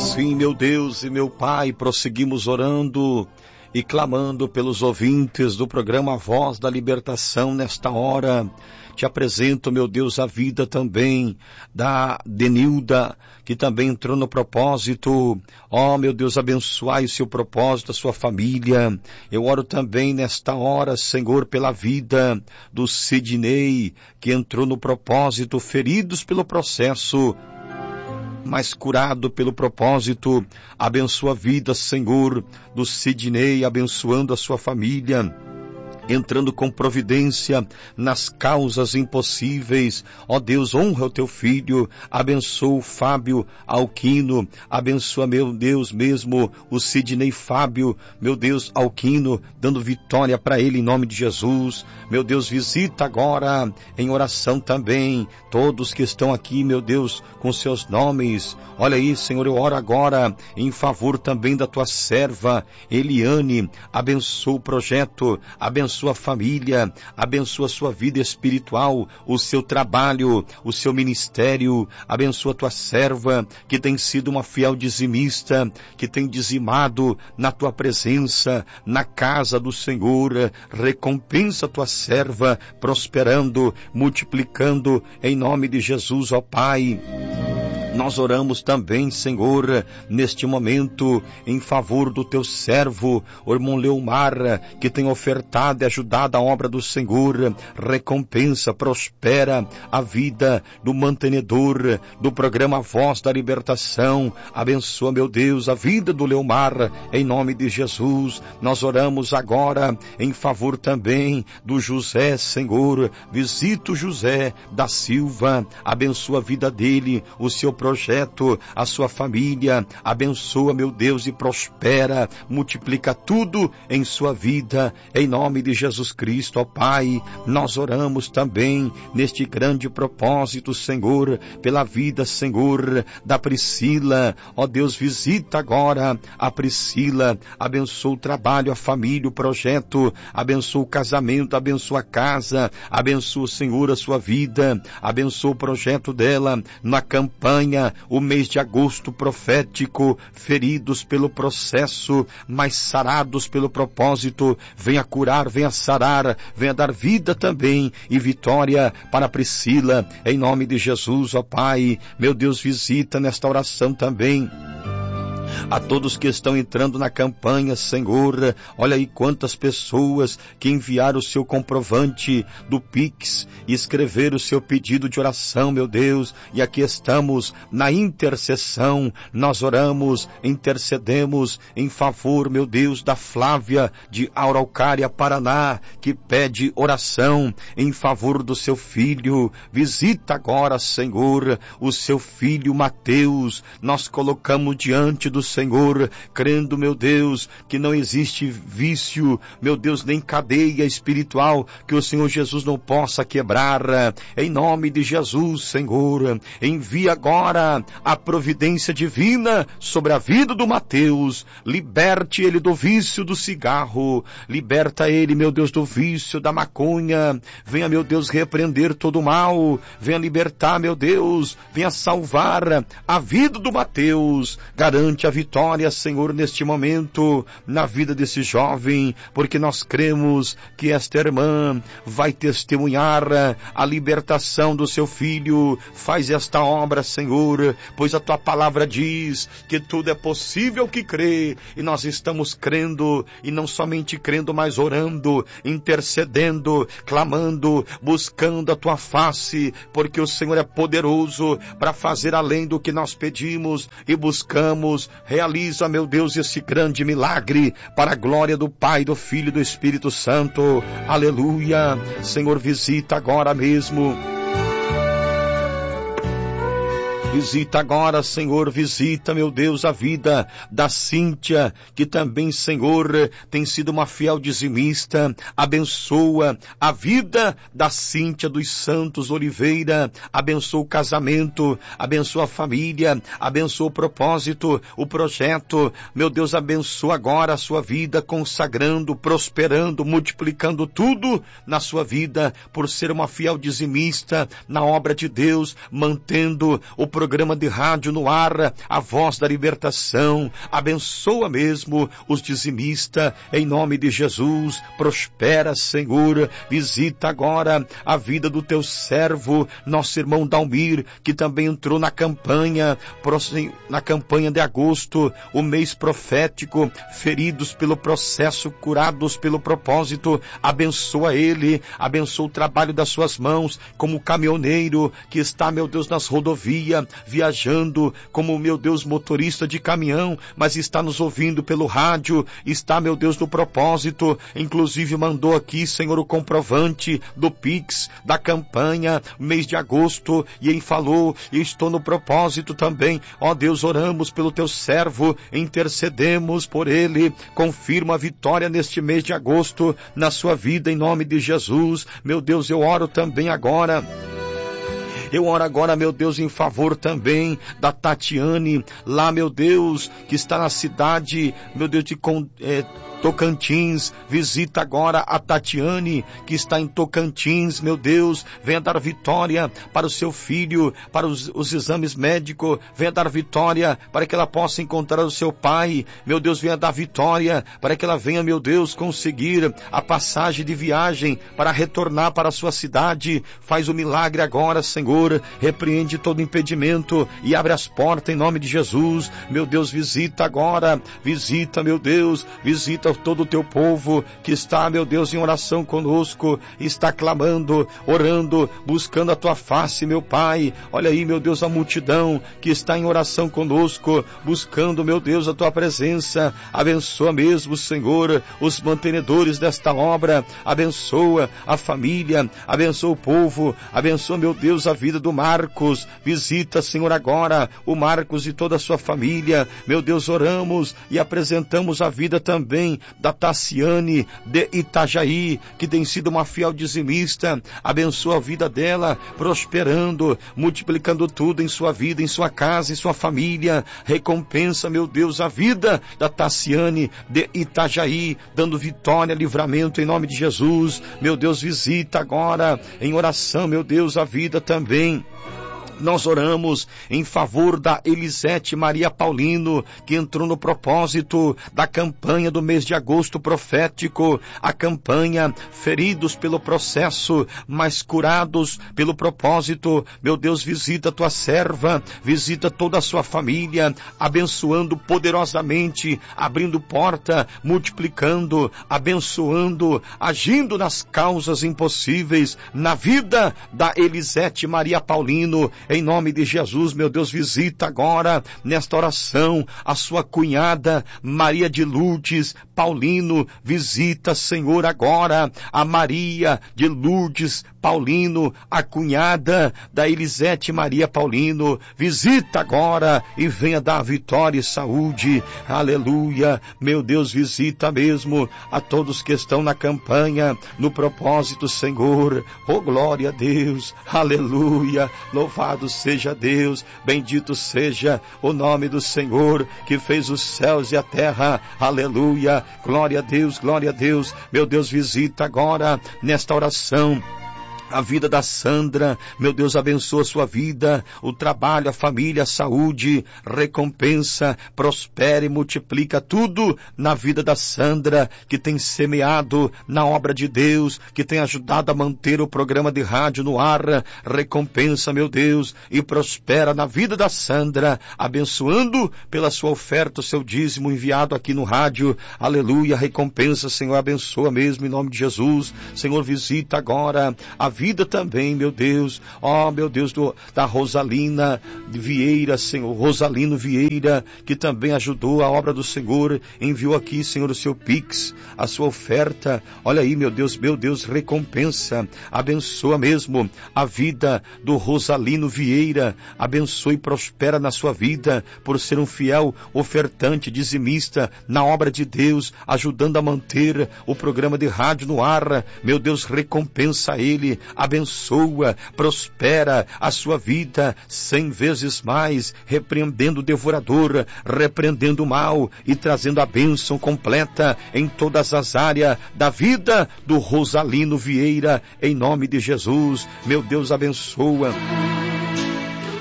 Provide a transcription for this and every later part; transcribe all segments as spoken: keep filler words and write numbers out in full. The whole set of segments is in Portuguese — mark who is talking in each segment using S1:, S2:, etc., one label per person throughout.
S1: Sim, meu Deus e meu Pai, prosseguimos orando e clamando pelos ouvintes do programa Voz da Libertação nesta hora. Te apresento, meu Deus, a vida também da Denilda, que também entrou no propósito. Ó, meu Deus, abençoai o seu propósito, a sua família. Eu oro também nesta hora, Senhor, pela vida do Sidney, que entrou no propósito, feridos pelo processo, mas curado pelo propósito. Abençoa a vida, Senhor, do Sidney, abençoando a sua família, entrando com providência nas causas impossíveis. Ó Deus, honra o teu filho, abençoa o Fábio Alquino, abençoa, meu Deus, mesmo o Sidney Fábio, meu Deus, Alquino, dando vitória para ele em nome de Jesus. Meu Deus, visita agora em oração também todos que estão aqui, meu Deus, com seus nomes. Olha aí, Senhor, eu oro agora em favor também da tua serva Eliane. Abençoa o projeto, abençoa sua família, abençoa a sua vida espiritual, o seu trabalho, o seu ministério. Abençoa a tua serva, que tem sido uma fiel dizimista, que tem dizimado na tua presença, na casa do Senhor. Recompensa a tua serva, prosperando, multiplicando, em nome de Jesus, ó Pai. Nós oramos também, Senhor, neste momento, em favor do teu servo, o irmão Leomar, que tem ofertado e ajudado a obra do Senhor. Recompensa, prospera a vida do mantenedor do programa Voz da Libertação. Abençoa, meu Deus, a vida do Leomar, em nome de Jesus. Nós oramos agora em favor também do José, Senhor. Visita o José da Silva, abençoa a vida dele, o seu projeto, a sua família. Abençoa, meu Deus, e prospera, multiplica tudo em sua vida, em nome de Jesus Cristo, ó Pai. Nós oramos também neste grande propósito, Senhor, pela vida, Senhor, da Priscila. Ó Deus, visita agora a Priscila, abençoa o trabalho, a família, o projeto, abençoa o casamento, abençoa a casa, abençoa, Senhor, a sua vida, abençoa o projeto dela na campanha, o mês de agosto profético, feridos pelo processo, mas sarados pelo propósito. Venha curar, venha sarar, venha dar vida também e vitória para Priscila, em nome de Jesus, ó Pai. Meu Deus, visita nesta oração também a todos que estão entrando na campanha, Senhor. Olha aí quantas pessoas que enviaram o seu comprovante do Pix e escreveram o seu pedido de oração, meu Deus. E aqui estamos na intercessão. Nós oramos, intercedemos em favor, meu Deus, da Flávia de Araucária, Paraná, que pede oração em favor do seu filho. Visita agora, Senhor, o seu filho Mateus. Nós colocamos diante do Senhor, crendo, meu Deus, que não existe vício, meu Deus, nem cadeia espiritual que o Senhor Jesus não possa quebrar. Em nome de Jesus, Senhor, envia agora a providência divina sobre a vida do Mateus. Liberte ele do vício do cigarro, liberta ele, meu Deus, do vício da maconha. Venha, meu Deus, repreender todo o mal, venha libertar, meu Deus, venha salvar a vida do Mateus. Garante a vitória, Senhor, neste momento, na vida desse jovem, porque nós cremos que esta irmã vai testemunhar a libertação do seu filho. Faz esta obra, Senhor, pois a tua palavra diz que tudo é possível que crê, e nós estamos crendo, e não somente crendo, mas orando, intercedendo, clamando, buscando a tua face, porque o Senhor é poderoso para fazer além do que nós pedimos e buscamos. Realiza, meu Deus, esse grande milagre para a glória do Pai, do Filho e do Espírito Santo. Aleluia. Senhor, visita agora mesmo. Visita agora, Senhor, visita, meu Deus, a vida da Cíntia, que também, Senhor, tem sido uma fiel dizimista. Abençoa a vida da Cíntia dos Santos Oliveira, abençoa o casamento, abençoa a família, abençoa o propósito, o projeto. Meu Deus, abençoa agora a sua vida, consagrando, prosperando, multiplicando tudo na sua vida, por ser uma fiel dizimista na obra de Deus, mantendo o programa de rádio no ar, a Voz da Libertação. Abençoa mesmo os dizimistas, em nome de Jesus. Prospera, Senhor. Visita agora a vida do teu servo, nosso irmão Dalmir, que também entrou na campanha, na campanha de agosto, o mês profético, feridos pelo processo, curados pelo propósito. Abençoa ele, abençoa o trabalho das suas mãos, como caminhoneiro que está, meu Deus, nas rodovias, viajando, como, meu Deus, motorista de caminhão, mas está nos ouvindo pelo rádio, está, meu Deus, no propósito, inclusive mandou aqui, Senhor, o comprovante do Pix, da campanha, mês de agosto, e ele falou, e estou no propósito também. Ó Deus, oramos pelo teu servo, intercedemos por ele, confirma a vitória neste mês de agosto, na sua vida, em nome de Jesus. Meu Deus, eu oro também agora. Eu oro agora, meu Deus, em favor também da Tatiane, lá, meu Deus, que está na cidade, meu Deus, de é, Tocantins. Visita agora a Tatiane, que está em Tocantins, meu Deus. Venha dar vitória para o seu filho, para os, os exames médicos. Venha dar vitória para que ela possa encontrar o seu pai. Meu Deus, venha dar vitória para que ela venha, meu Deus, conseguir a passagem de viagem para retornar para a sua cidade. Faz o milagre agora, Senhor. Repreende todo impedimento e abre as portas em nome de Jesus. Meu Deus, visita agora, visita, meu Deus, visita todo o teu povo que está, meu Deus, em oração conosco, está clamando, orando, buscando a tua face, meu Pai. Olha aí, meu Deus, a multidão que está em oração conosco, buscando, meu Deus, a tua presença. Abençoa mesmo, Senhor, os mantenedores desta obra, abençoa a família, abençoa o povo, abençoa, meu Deus, a vida do Marcos. Visita, Senhor, agora o Marcos e toda a sua família. Meu Deus, oramos e apresentamos a vida também da Tassiane de Itajaí, que tem sido uma fiel dizimista. Abençoa a vida dela, prosperando, multiplicando tudo em sua vida, em sua casa, em sua família. Recompensa, meu Deus, a vida da Tassiane de Itajaí, dando vitória, livramento em nome de Jesus. Meu Deus, visita agora em oração, meu Deus, a vida também. Nós oramos em favor da Elisete Maria Paulino, que entrou no propósito da campanha do mês de agosto profético, a campanha feridos pelo processo, mas curados pelo propósito. Meu Deus, visita a tua serva, visita toda a sua família, abençoando poderosamente, abrindo porta, multiplicando, abençoando, agindo nas causas impossíveis, na vida da Elisete Maria Paulino. Em nome de Jesus, meu Deus, visita agora, nesta oração, a sua cunhada, Maria de Lourdes Paulino. Visita, Senhor, agora a Maria de Lourdes Paulino, a cunhada da Elisete Maria Paulino. Visita agora e venha dar vitória e saúde. Aleluia. Meu Deus, visita mesmo a todos que estão na campanha, no propósito, Senhor. Oh, glória a Deus. Aleluia. Louvado seja Deus, bendito seja o nome do Senhor, que fez os céus e a terra. Aleluia, glória a Deus, glória a Deus. Meu Deus, visita agora nesta oração a vida da Sandra. Meu Deus, abençoa a sua vida, o trabalho, a família, a saúde, recompensa, prospere, multiplica tudo na vida da Sandra, que tem semeado na obra de Deus, que tem ajudado a manter o programa de rádio no ar. Recompensa, meu Deus, e prospera na vida da Sandra, abençoando pela sua oferta, o seu dízimo enviado aqui no rádio. Aleluia, recompensa, Senhor, abençoa mesmo em nome de Jesus. Senhor, visita agora a vida também, meu Deus, ó oh, meu Deus, do, da Rosalina Vieira, Senhor, Rosalino Vieira, que também ajudou a obra do Senhor, enviou aqui, Senhor, o seu Pix, a sua oferta. Olha aí, meu Deus, meu Deus, recompensa, abençoa mesmo a vida do Rosalino Vieira, abençoa e prospera na sua vida, por ser um fiel ofertante, dizimista, na obra de Deus, ajudando a manter o programa de rádio no ar. Meu Deus, recompensa ele, abençoa, prospera a sua vida cem vezes mais, repreendendo o devorador, repreendendo o mal e trazendo a bênção completa em todas as áreas da vida do Rosalino Vieira, em nome de Jesus. Meu Deus, abençoa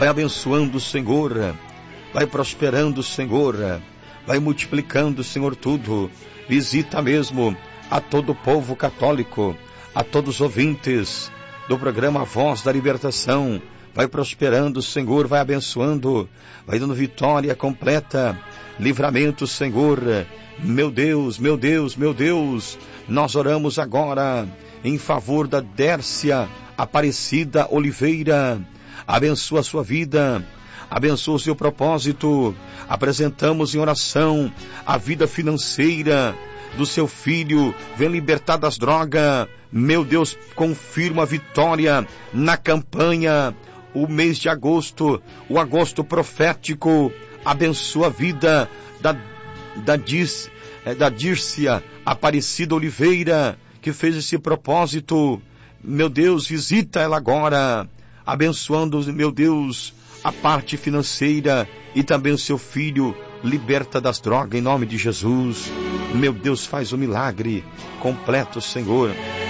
S1: vai abençoando, Senhor, vai prosperando, Senhor, vai multiplicando, Senhor, tudo. Visita mesmo a todo o povo católico, a todos os ouvintes do programa Voz da Libertação. Vai prosperando, Senhor, vai abençoando, vai dando vitória completa, livramento, Senhor. Meu Deus, meu Deus, meu Deus, nós oramos agora em favor da Dércia Aparecida Oliveira. Abençoa a sua vida, abençoa o seu propósito. Apresentamos em oração a vida financeira do seu filho, vem libertar das drogas. Meu Deus, confirma a vitória na campanha, o mês de agosto, o agosto profético. Abençoa a vida da, da, Dis, da Dírcia Aparecida Oliveira, que fez esse propósito. Meu Deus, visita ela agora, abençoando, meu Deus, a parte financeira e também o seu filho, liberta das drogas em nome de Jesus. Meu Deus, faz um milagre completo, Senhor.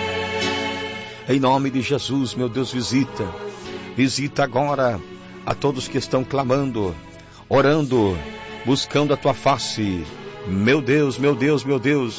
S1: Em nome de Jesus, meu Deus, visita. Visita agora a todos que estão clamando, orando, buscando a tua face. Meu Deus, meu Deus, meu Deus.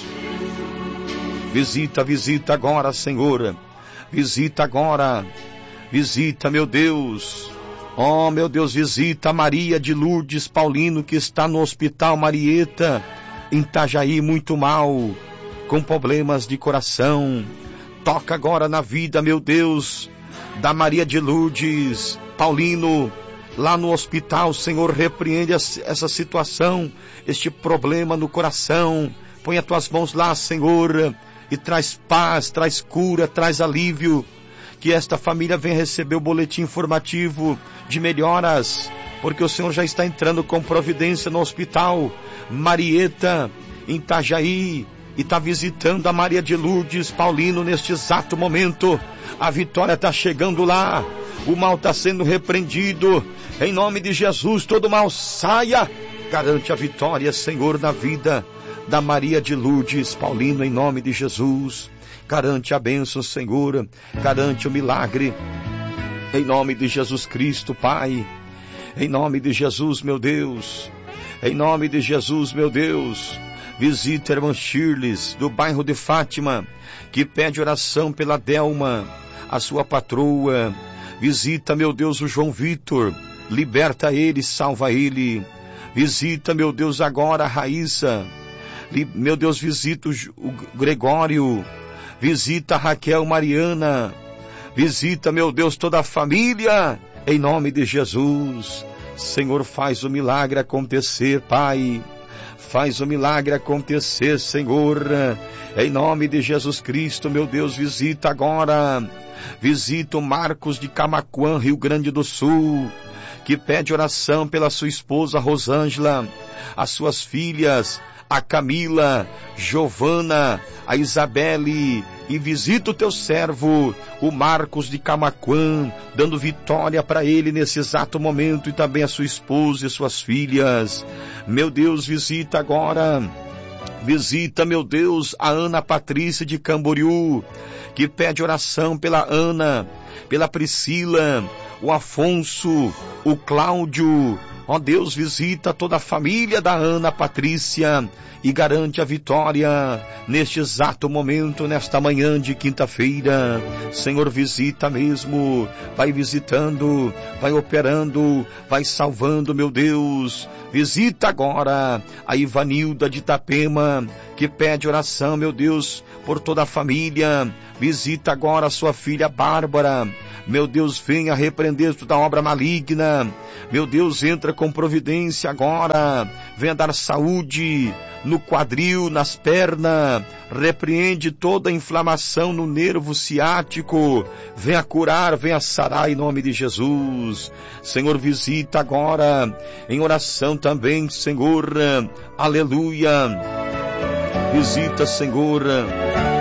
S1: Visita, visita agora, Senhor. Visita agora. Visita, meu Deus. Oh, meu Deus, visita a Maria de Lourdes Paulino, que está no Hospital Marieta, em Itajaí, muito mal, com problemas de coração. Toca agora na vida, meu Deus, da Maria de Lourdes Paulino, lá no hospital. Senhor, repreende essa situação, este problema no coração. Põe as tuas mãos lá, Senhor, e traz paz, traz cura, traz alívio. Que esta família venha receber o boletim informativo de melhoras, porque o Senhor já está entrando com providência no hospital Marieta, em Itajaí, e está visitando a Maria de Lourdes Paulino neste exato momento. A vitória está chegando lá, o mal está sendo repreendido, em nome de Jesus. Todo mal saia, garante a vitória, Senhor, na vida da Maria de Lourdes Paulino, em nome de Jesus. Garante a bênção, Senhor, garante o milagre, em nome de Jesus Cristo, Pai, em nome de Jesus, meu Deus, em nome de Jesus, meu Deus. Visita a irmã Shirley, do bairro de Fátima, que pede oração pela Delma, a sua patroa. Visita, meu Deus, o João Vitor, liberta ele, salva ele. Visita, meu Deus, agora a Raíssa, meu Deus, visita o Gregório. Visita a Raquel Mariana, visita, meu Deus, toda a família, em nome de Jesus. Senhor, faz o milagre acontecer, Pai, faz o milagre acontecer, Senhor, em nome de Jesus Cristo, meu Deus, visita agora, visita o Marcos de Camaquã, Rio Grande do Sul, que pede oração pela sua esposa Rosângela, as suas filhas, a Camila, Giovana, a Isabelle, e visita o teu servo, o Marcos de Camaquã, dando vitória para ele nesse exato momento, e também a sua esposa e suas filhas. Meu Deus, visita agora, visita, meu Deus, a Ana Patrícia de Camboriú, que pede oração pela Ana, pela Priscila, o Afonso, o Cláudio. Ó Deus, visita toda a família da Ana Patrícia e garante a vitória neste exato momento, nesta manhã de quinta-feira. Senhor, visita mesmo, vai visitando, vai operando, vai salvando, meu Deus. Visita agora a Ivanilda de Itapema, que pede oração, meu Deus, por toda a família. Visita agora a sua filha Bárbara. Meu Deus, venha repreender toda obra maligna. Meu Deus, entra com providência agora. Venha dar saúde no quadril, nas pernas. Repreende toda a inflamação no nervo ciático. Venha curar, venha sarar em nome de Jesus. Senhor, visita agora em oração também, Senhor. Aleluia. Visita, Senhor,